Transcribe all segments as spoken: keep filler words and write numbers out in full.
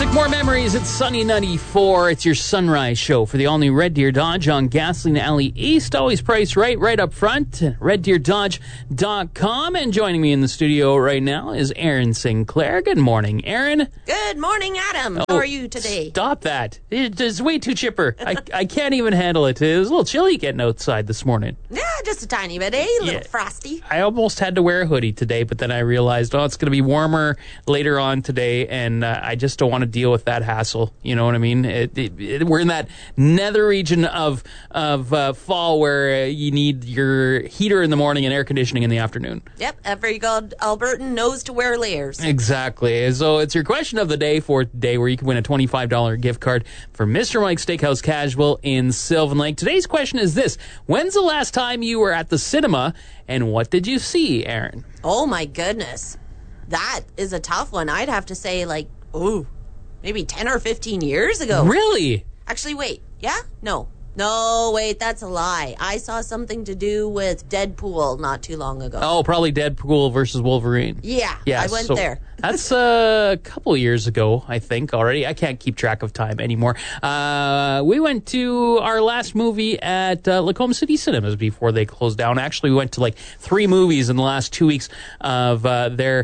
Make more memories at Sunny ninety-four. It's your sunrise show for the all-new Red Deer Dodge on Gasoline Alley East. Always priced right, right up front. red deer dodge dot com. And joining me in the studio right now is Aaron Sinclair. Good morning, Aaron. Good morning, Adam. Oh, How are you today? Stop that. It's way too chipper. I, I can't even handle it. It was a little chilly getting outside this morning. Yeah, just a tiny bit, eh? A little Yeah. frosty. I almost had to wear a hoodie today, but then I realized, oh, it's going to be warmer later on today, and uh, I just don't want to deal with that hassle. You know what I mean? It, it, it, we're in that nether region of of uh, fall where uh, you need your heater in the morning and air conditioning in the afternoon. Yep, every good Albertan knows to wear layers. Exactly. So it's your question of the day for today, where you can win a twenty-five dollars gift card for Mister Mike's Steakhouse Casual in Sylvan Lake. Today's question is this: when's the last time you were at the cinema, and what did you see, Aaron? Oh, my goodness. That is a tough one. I'd have to say, like, ooh, maybe ten or fifteen years ago. Really? Actually, wait. Yeah? No. No, wait, that's a lie. I saw something to do with Deadpool not too long ago. Oh, probably Deadpool versus Wolverine. Yeah, Yeah, I went so there. That's uh, a couple years ago, I think, already. I can't keep track of time anymore. Uh, we went to our last movie at uh, Lacombe City Cinemas before they closed down. Actually, we went to like three movies in the last two weeks of uh, their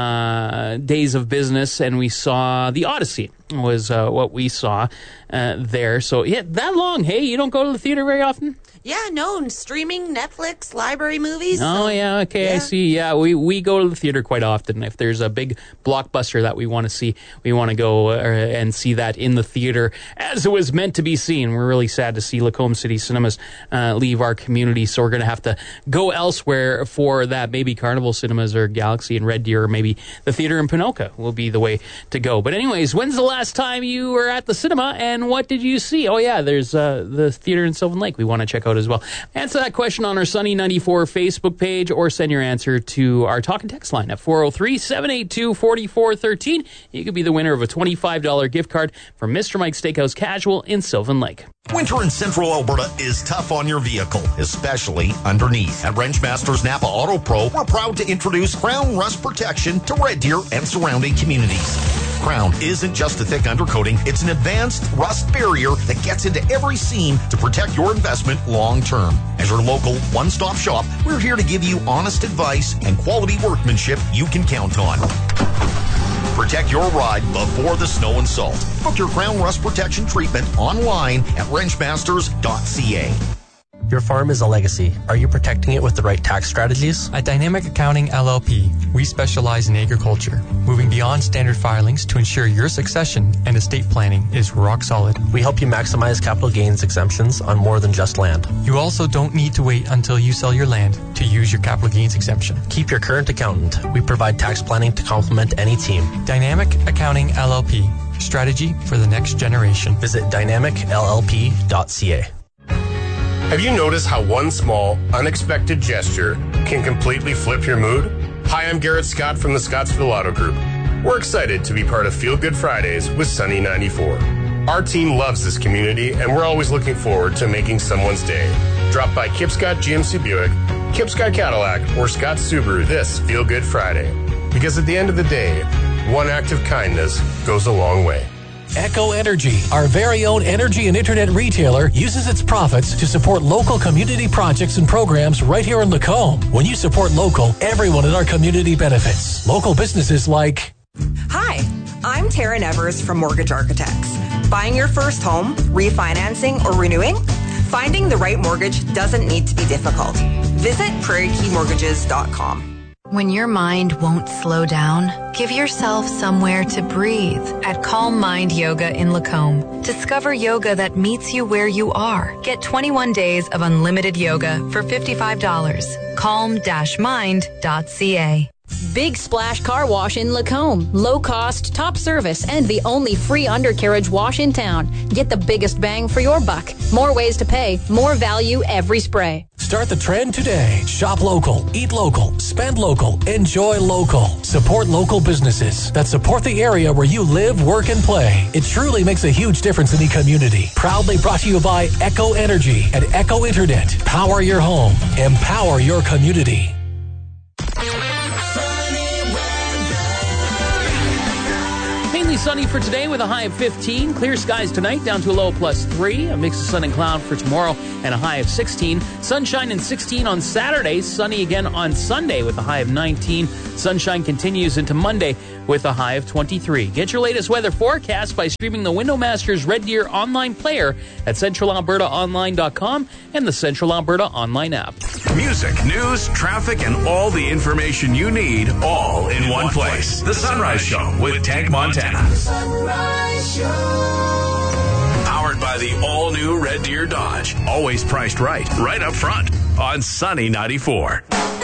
uh, days of business, and we saw The Odyssey was uh, what we saw uh, there. So, yeah, that long. Hey, you don't go to the theater very often? Yeah, no, streaming, Netflix, library movies. Oh, so, yeah, okay, yeah. I see. Yeah, we, we go to the theater quite often. If there's a big blockbuster that we want to see, we want to go uh, and see that in the theater as it was meant to be seen. We're really sad to see Lacombe City Cinemas uh, leave our community, so we're going to have to go elsewhere for that. Maybe Carnival Cinemas or Galaxy and Red Deer, or maybe the theater in Ponoka will be the way to go. But anyways, when's the last time you were at the cinema, and what did you see? Oh, yeah, there's uh, the theater in Sylvan Lake we want to check out as well. Answer that question on our Sunny ninety-four Facebook page, or send your answer to our talk and text line at four oh three, seven eight two, four four one three. You could be the winner of a twenty-five dollars gift card from Mister Mike's Steakhouse Casual in Sylvan Lake. Winter in Central Alberta is tough on your vehicle, especially underneath. At Wrenchmasters Napa Auto Pro, we're proud to introduce Crown Rust Protection to Red Deer and surrounding communities. Crown isn't just a thick undercoating, it's an advanced rust barrier that gets into every seam to protect your investment long term. As your local one-stop shop, we're here to give you honest advice and quality workmanship you can count on. Protect your ride before the snow and salt. Book your Crown Rust Protection treatment online at wrenchmasters dot c a. Your farm is a legacy. Are you protecting it with the right tax strategies? At Dynamic Accounting L L P, we specialize in agriculture, moving beyond standard filings to ensure your succession and estate planning is rock solid. We help you maximize capital gains exemptions on more than just land. You also don't need to wait until you sell your land to use your capital gains exemption. Keep your current accountant. We provide tax planning to complement any team. Dynamic Accounting L L P, strategy for the next generation. Visit dynamic l l p dot c a. Have you noticed how one small, unexpected gesture can completely flip your mood? Hi, I'm Garrett Scott from the Scottsville Auto Group. We're excited to be part of Feel Good Fridays with Sunny ninety-four. Our team loves this community, and we're always looking forward to making someone's day. Drop by Kip Scott G M C Buick, Kip Scott Cadillac, or Scott Subaru this Feel Good Friday. Because at the end of the day, one act of kindness goes a long way. Echo Energy, our very own energy and internet retailer, uses its profits to support local community projects and programs right here in Lacombe. When you support local, everyone in our community benefits. Local businesses like... Hi, I'm Taryn Evers from Mortgage Architects. Buying your first home, refinancing, or renewing? Finding the right mortgage doesn't need to be difficult. Visit prairie key mortgages dot com. When your mind won't slow down, give yourself somewhere to breathe at Calm Mind Yoga in Lacombe. Discover yoga that meets you where you are. Get twenty-one days of unlimited yoga for fifty-five dollars. calm dash mind dot c a. Big Splash Car Wash in Lacombe. Low cost, top service, and the only free undercarriage wash in town. Get the biggest bang for your buck. More ways to pay, more value every spray. Start the trend today. Shop local, eat local, spend local, enjoy local. Support local businesses that support the area where you live, work, and play. It truly makes a huge difference in the community. Proudly brought to you by Echo Energy and Echo Internet. Power your home. Empower your community. sunny for today with a high of fifteen. Clear skies tonight down to a low of plus three. A mix of sun and cloud for tomorrow and a high of sixteen. Sunshine and sixteen on Saturday. Sunny again on Sunday with a high of nineteen. Sunshine continues into Monday with a high of twenty-three. Get your latest weather forecast by streaming the Windowmasters Red Deer online player at central alberta online dot com and the Central Alberta online app. Music, news, traffic, and all the information you need all in, in one, one place. place. The Sunrise Show with Tank Montana. The Sunrise Show. Powered by the all-new Red Deer Dodge. Always priced right, right up front on Sunny ninety-four.